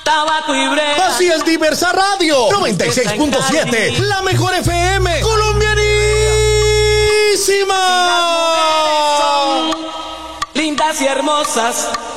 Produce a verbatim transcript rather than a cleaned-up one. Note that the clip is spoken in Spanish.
tabaco y brea. Así es Diversa Radio noventa y seis punto siete, la mejor F M colombianísima. Lindas y hermosas,